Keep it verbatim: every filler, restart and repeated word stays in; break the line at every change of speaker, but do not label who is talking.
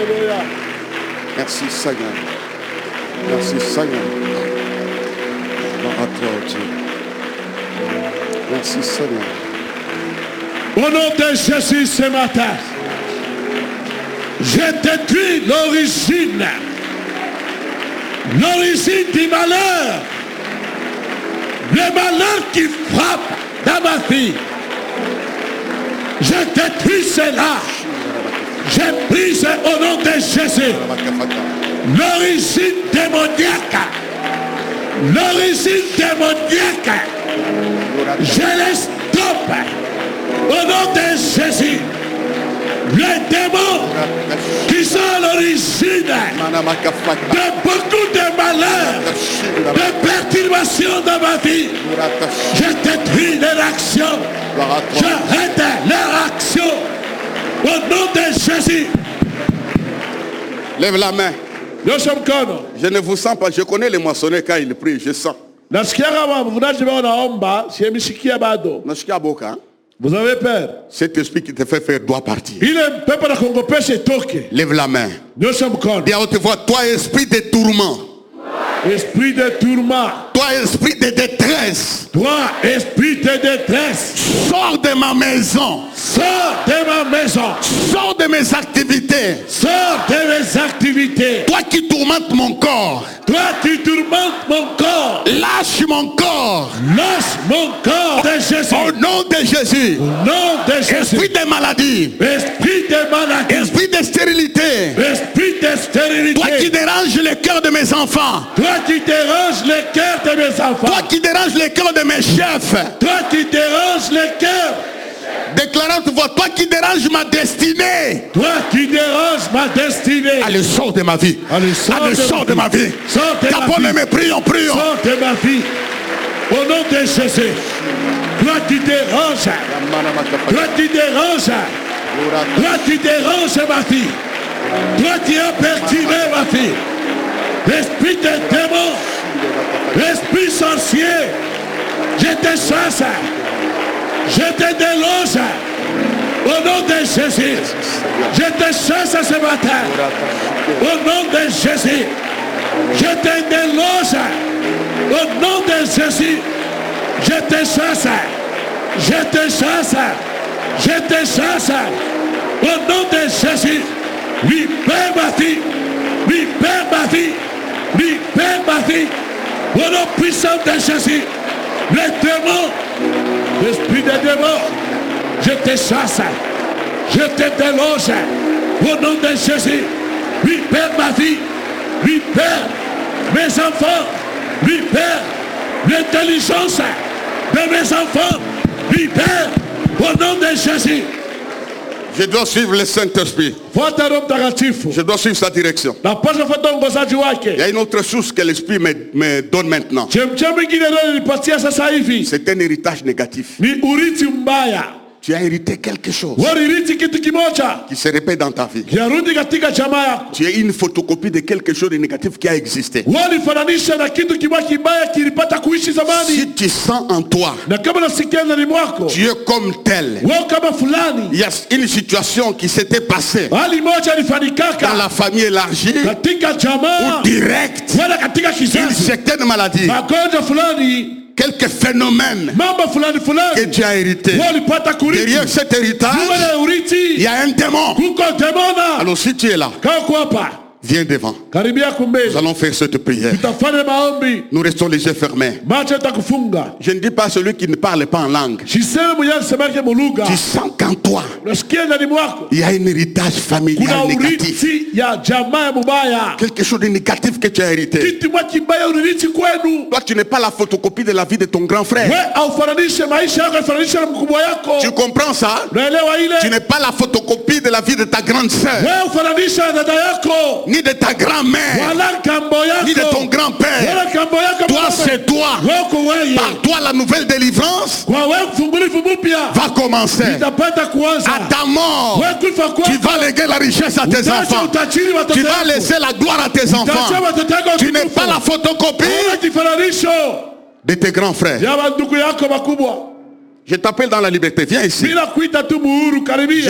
Merci Seigneur. Merci Seigneur. Merci Seigneur.
Au nom de Jésus ce matin, je détruis l'origine. L'origine du malheur. Le malheur qui frappe dans ma vie. Je détruis cela. Je brise au nom de Jésus l'origine démoniaque. L'origine démoniaque. Je les stoppe au nom de Jésus. Les démons qui sont à l'origine de beaucoup de malheurs, de perturbations dans ma vie, je détruis leur action. J'arrête leur action au nom de Jésus.
Lève la main. Je ne vous sens pas. Je connais les moissonneurs quand ils prient. Je sens.
Vous avez peur.
Cet esprit qui te fait faire doit partir.
Il est peuple de Congo pêche toque.
Lève la main.
Nous sommes con.
Dis à haute voix, toi esprit de tourment.
Esprit de tourment.
Toi esprit de détresse.
Toi esprit de détresse.
Sors de ma maison.
Sors de ma maison.
Sors de mes activités.
Sors de mes activités.
Toi qui tourmentes mon corps.
Toi qui tourmentes mon corps.
Lâche mon corps.
Lâche mon corps de Jésus.
Au nom de Jésus.
Au nom de Jésus.
Esprit de maladie.
Esprit de maladie.
Esprit de stérilité.
Esprit de stérilité.
Toi qui déranges le cœur de mes enfants.
Toi qui déranges le cœur de mes enfants.
Toi qui déranges le cœur de mes chefs.
Toi qui déranges le cœur.
Déclarant tu vois, toi qui déranges ma destinée.
Toi qui déranges ma destinée.
Allez, sors de ma vie.
Allez, sors,
Allez,
de,
sors de ma vie.
Sors de
Capone
ma vie.
mes prions, prions.
Sors de ma vie. Au nom de Jésus. Toi qui déranges. Toi qui déranges. Toi qui déranges ma vie. Toi qui as perturbé ma vie. Esprit de démon. Esprit sorcier. Je te chasse. Je te déloge. Au nom de Jésus. Je te chasse ce matin. Au nom de Jésus. Je te déloge. Au nom de Jésus. Je te chasse. Je te chasse. Je te chasse. Au nom de Jésus. Libère ma vie. Libère ma vie. Libère ma vie. Au nom puissant de Jésus. Les démons. L'esprit des démons. Je te chasse. Je te déloge. Au nom de Jésus. Libère ma vie. Libère mes enfants. Libère l'intelligence de mes enfants. Libère au nom de Jésus.
Je dois suivre le Saint-Esprit. Je dois suivre sa direction. Il y a une autre chose que l'Esprit me, me donne maintenant. C'est un héritage négatif. Tu as hérité quelque chose qui se répète dans ta vie. Tu es une photocopie de quelque chose de négatif qui a existé. Si tu sens en toi, tu es comme tel. Il y a une situation qui s'était passée dans la famille élargie ou directe, une certaine maladie, quelques phénomènes que tu as hérité. Derrière cet héritage, il y a un démon. Alors si tu es là, viens devant. Nous allons faire cette prière. Nous restons les yeux fermés. Je ne dis pas celui qui ne parle pas en langue. Tu sens qu'en toi, il y a un héritage familial négatif. Quelque chose de négatif que tu as hérité. Toi, tu n'es pas la photocopie de la vie de ton grand frère. Tu comprends ça? Tu n'es pas la photocopie de la vie de ta grande sœur. Ni de ta grand-mère, ni de ton grand-père. Toi, c'est toi. Par toi, la nouvelle délivrance va commencer. À ta mort, tu vas léguer la richesse à tes enfants. Tu vas laisser la gloire à tes enfants. Tu n'es pas la photocopie de tes grands frères. Je t'appelle dans la liberté. Viens ici.